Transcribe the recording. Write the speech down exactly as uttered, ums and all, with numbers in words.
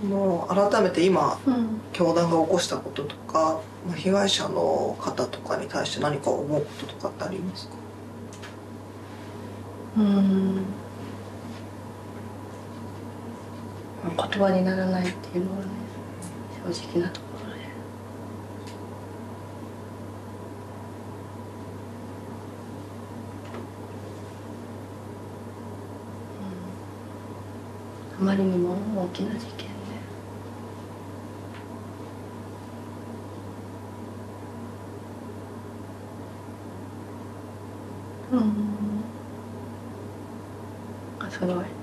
もう改めて今、 うん、 教団が起こしたこととか被害者の方とかに対して何か思うこととかってありますか？ うん、言葉にならないっていうのはね、正直なところで。うん、あまりにも大きな事件で。うん、すごい